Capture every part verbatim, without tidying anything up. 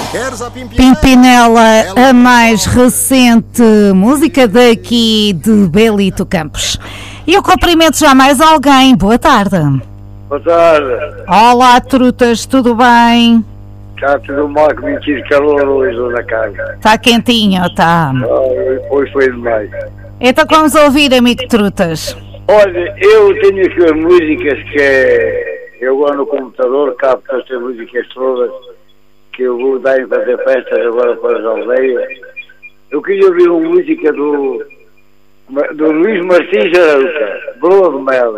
Pimpinela, a mais recente música daqui de Belito Campos. E eu cumprimento já mais alguém. Boa tarde. Boa tarde. Olá, trutas, tudo bem? Está tudo mal, que me tive calor hoje na casa. Está quentinho, está? Ah, hoje foi demais. Então vamos ouvir, amigo Trutas. Olha, eu tenho aqui as músicas que eu agora no computador capto estas músicas todas que eu vou dar em fazer festas agora para as aldeias. Eu queria ouvir uma música do, do Luís Martins Arauca, Broa de Mel.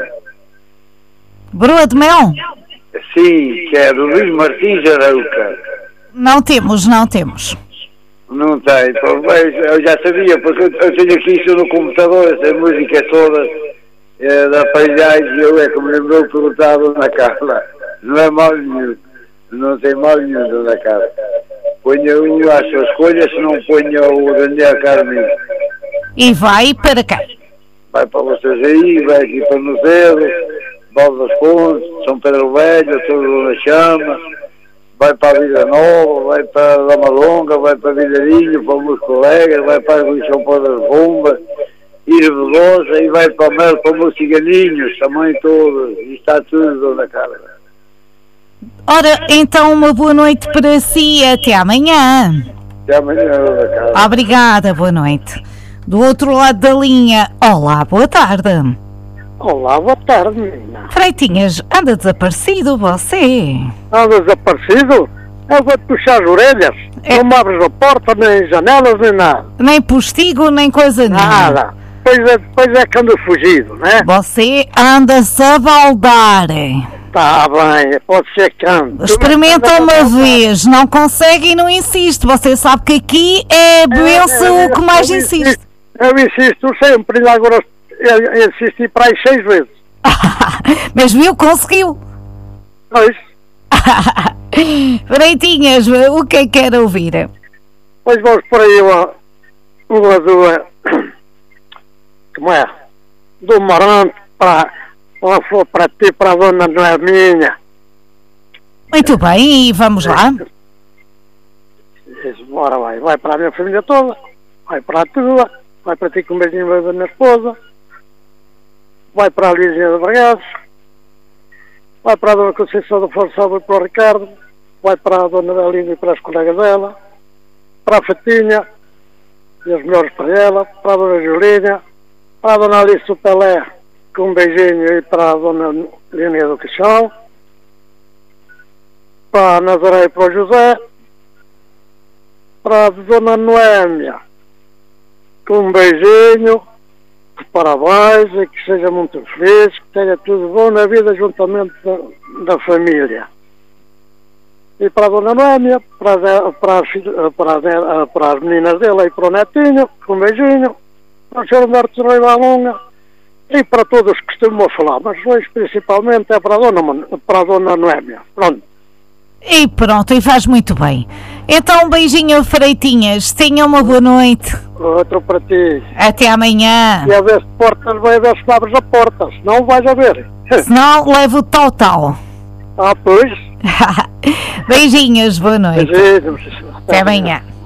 Broa de Mel? Sim, que é do Luís Martins Arauca. Não temos, não temos. Não tem, mas eu já sabia, porque eu tenho aqui isso no computador, essas músicas todas é, da paisagem, eu é como lembrou perguntado na Carla. Não é mal nenhum, não tem mal nenhum, dona Carla. Ponha o às suas escolhas, se não ponha o Daniel Carmen. E vai para cá? Vai para vocês aí, vai aqui para Nozeiro, Balde das Pontes, São Pedro Velho, Todo na Chama, vai para a Vila Nova, vai para a Lamalonga, vai para Vilarinho, para os meus colegas, vai para o São Paulo das Bombas, Irvedosa e vai para o Mel, para os meus ciganinhos, também todos, e está tudo, dona Carla. Ora, então uma boa noite para si, até amanhã. Até amanhã, dona Carla. Obrigada, boa noite. Do outro lado da linha, olá, boa tarde. Olá, boa tarde, menina. Freitinhas, anda desaparecido você. Anda desaparecido? Eu vou-te puxar as orelhas. É. Não me abres a porta, nem janelas, nem nada. Nem postigo, nem coisa nenhuma. Nada. Pois é, depois é que ando fugido, né? Você anda-se a baldar. Tá bem, pode ser que ande. Experimenta uma vez, não consegue e não insiste. Você sabe que aqui é benção o que mais eu insiste. Insisto, eu insisto sempre, ainda agora eu insisti para aí seis vezes. Mas viu, conseguiu. Pois, Freitinhas, o que é que quer ouvir? pois vamos por aí uma, uma do... Como é? Do Marante para... Uma flor para ti, para a dona Noeminha. Muito bem, e vamos lá. Diz, bora, vai. Vai para a minha família toda. Vai para a tua. Vai para ti com um beijinho da minha esposa. Vai para a Lígia de Bragados. Vai para a dona Conceição da Forçada e para o Ricardo. Vai para a dona Belinda e para as colegas dela. Para a Fatinha. E os melhores para ela. Para a dona Julinha. Para a dona Alice do Pelé. Com um beijinho aí para a dona Línia do Caixão, para a Nazaré e para o José, para a dona Noémia, com um beijinho, parabéns e que seja muito feliz, que tenha tudo bom na vida juntamente da, da família. E para a dona Noémia, para, a, para, a, para, a, para as meninas dela e para o netinho, com um beijinho, para o senhor Humberto de Reiva Longa, e para todos que costumam falar, mas hoje principalmente é para a dona, para a dona Noémia. Pronto. E pronto, e faz muito bem. Então um beijinho, Freitinhas. Tenha uma boa noite. Outro para ti. Até amanhã. E a ver se portas, vai a ver se abres a porta, senão vais a ver. Senão levo o tal-tal. Ah, pois. Beijinhos, boa noite. Beijinhos. Até amanhã.